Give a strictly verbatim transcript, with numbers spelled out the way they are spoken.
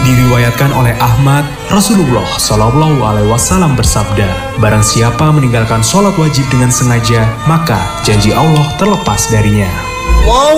Diriwayatkan oleh Ahmad, Rasulullah Shallallahu Alaihi Wasallam bersabda, barang siapa meninggalkan sholat wajib dengan sengaja, maka janji Allah terlepas darinya. Wow.